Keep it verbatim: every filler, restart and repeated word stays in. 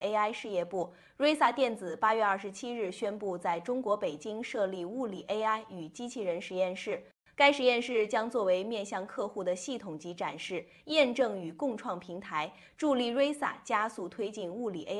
A I 事业部，瑞萨电子八月二十七日宣布在中国北京设立物理 A I 与机器人实验室。该实验室将作为面向客户的系统级展示、验证与共创平台，助力瑞萨加速推进物理 A I。